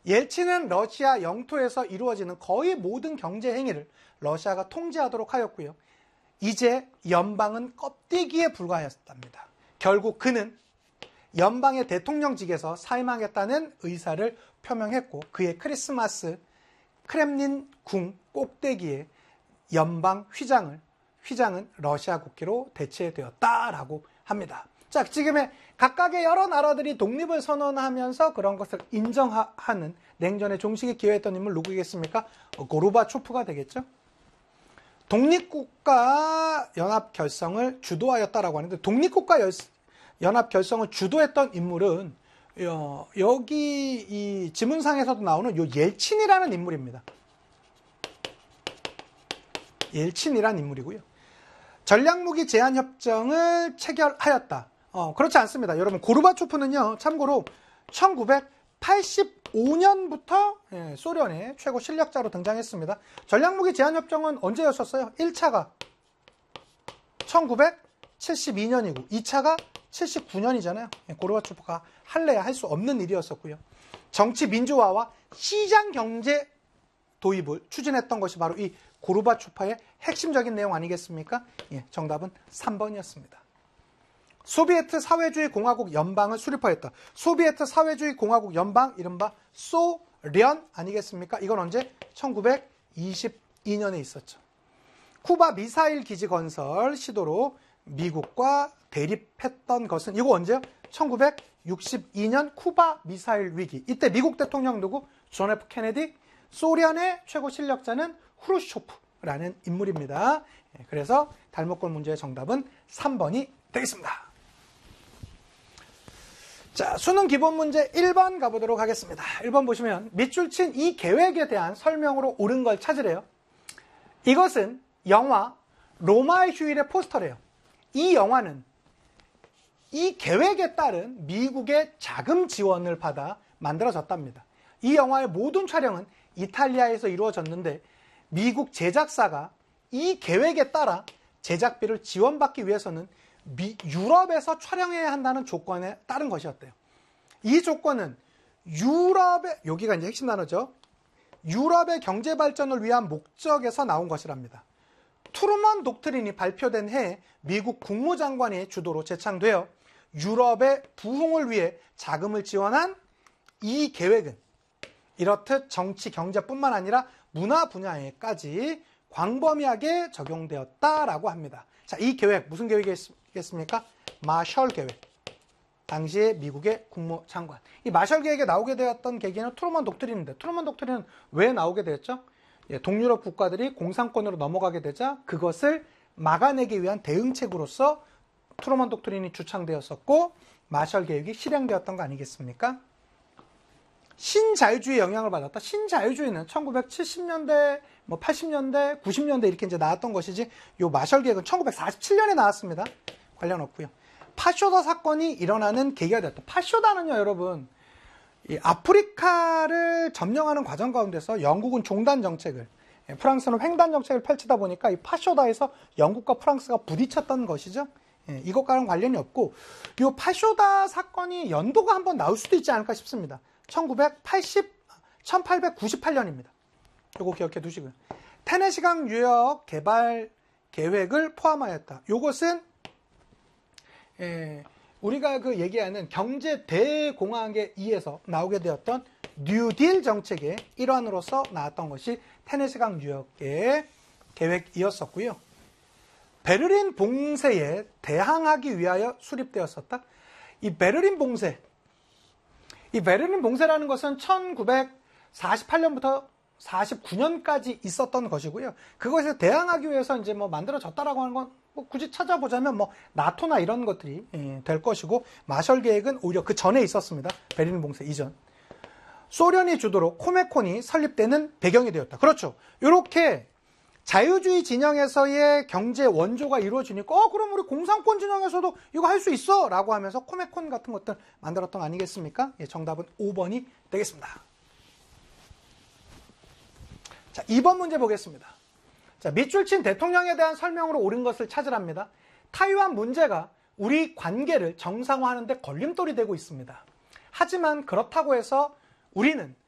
옐친은 러시아 영토에서 이루어지는 거의 모든 경제 행위를 러시아가 통제하도록 하였고요. 이제 연방은 껍데기에 불과하였답니다. 결국 그는 연방의 대통령직에서 사임하겠다는 의사를 표명했고 그의 크리스마스 크렘린 궁 꼭대기에 연방 휘장은 러시아 국기로 대체되었다라고 합니다. 자, 지금의 각각의 여러 나라들이 독립을 선언하면서 그런 것을 인정하는 냉전의 종식이 기여했던 인물 누구겠습니까? 고르바초프가 되겠죠. 독립국가 연합 결성을 주도하였다라고 하는데 독립국가 연합 결성을 주도했던 인물은 여기 이 지문상에서도 나오는 요 옐친이라는 인물입니다. 옐친이라는 인물이고요. 전략무기 제한 협정을 체결하였다. 그렇지 않습니다. 여러분 고르바초프는요. 참고로 1985년부터 소련의 최고 실력자로 등장했습니다. 전략무기 제한 협정은 언제였었어요? 1차가 1972년이고 2차가 79년이잖아요. 고르바초프가 할래야 할 수 없는 일이었었고요. 정치 민주화와 시장 경제 도입을 추진했던 것이 바로 이 고르바초프의 핵심적인 내용 아니겠습니까? 정답은 3번이었습니다. 소비에트 사회주의 공화국 연방을 수립하였다. 소비에트 사회주의 공화국 연방, 이른바 소련 아니겠습니까? 이건 언제? 1922년에 있었죠. 쿠바 미사일 기지 건설 시도로 미국과 대립했던 것은 이거 언제요? 1962년 쿠바 미사일 위기. 이때 미국 대통령 누구? 존 F 케네디. 소련의 최고 실력자는 후르쇼프라는 인물입니다. 그래서 달목골 문제의 정답은 3번이 되겠습니다. 자, 수능 기본 문제 1번 가보도록 하겠습니다. 1번 보시면 밑줄 친 이 계획에 대한 설명으로 옳은 걸 찾으래요. 이것은 영화 로마의 휴일의 포스터래요. 이 영화는 이 계획에 따른 미국의 자금 지원을 받아 만들어졌답니다. 이 영화의 모든 촬영은 이탈리아에서 이루어졌는데 미국 제작사가 이 계획에 따라 제작비를 지원받기 위해서는 유럽에서 촬영해야 한다는 조건에 따른 것이었대요. 이 조건은 여기가 이제 핵심 단어죠. 유럽의 경제 발전을 위한 목적에서 나온 것이랍니다. 트루먼 독트린이 발표된 해에 미국 국무장관의 주도로 제창되어 유럽의 부흥을 위해 자금을 지원한 이 계획은 이렇듯 정치, 경제뿐만 아니라 문화 분야에까지 광범위하게 적용되었다라고 합니다. 자, 이 계획 무슨 계획이겠습니까? 마셜 계획. 당시에 미국의 국무장관. 이 마셜 계획에 나오게 되었던 계기는 트루먼 독트린인데 트루먼 독트린은 왜 나오게 되었죠? 동유럽 국가들이 공산권으로 넘어가게 되자 그것을 막아내기 위한 대응책으로서 트루먼 독트린이 주창되었었고 마셜 계획이 실행되었던 거 아니겠습니까? 신자유주의 영향을 받았다. 신자유주의는 1970년대, 80년대, 90년대 이렇게 이제 나왔던 것이지, 요 마셜 계획은 1947년에 나왔습니다. 관련 없고요. 파쇼다 사건이 일어나는 계기가 됐다. 파쇼다는요, 여러분, 이 아프리카를 점령하는 과정 가운데서 영국은 종단 정책을, 프랑스는 횡단 정책을 펼치다 보니까 이 파쇼다에서 영국과 프랑스가 부딪혔던 것이죠. 이것과는 관련이 없고, 요 파쇼다 사건이 연도가 한번 나올 수도 있지 않을까 싶습니다. 1898년입니다. 이거 기억해 두시고요. 테네시강 유역 개발 계획을 포함하였다. 이것은 우리가 그 얘기하는 경제 대공황에 의해서 나오게 되었던 뉴딜 정책의 일환으로서 나왔던 것이 테네시강 유역의 계획이었었고요. 베를린 봉쇄에 대항하기 위하여 수립되었었다. 이 베를린 봉쇄라는 것은 1948년부터 49년까지 있었던 것이고요. 그것에 대항하기 위해서 이제 만들어졌다라고 하는 건 굳이 찾아보자면 나토나 이런 것들이 될 것이고, 마셜 계획은 오히려 그 전에 있었습니다. 베를린 봉쇄 이전. 소련이 주도로 코메콘이 설립되는 배경이 되었다. 그렇죠. 이렇게 자유주의 진영에서의 경제 원조가 이루어지니까 그럼 우리 공산권 진영에서도 이거 할 수 있어 라고 하면서 코메콘 같은 것들 만들었던 거 아니겠습니까? 정답은 5번이 되겠습니다. 자, 2번 문제 보겠습니다. 자, 밑줄 친 대통령에 대한 설명으로 옳은 것을 찾으랍니다. 타이완 문제가 우리 관계를 정상화하는 데 걸림돌이 되고 있습니다. 하지만 그렇다고 해서 우리는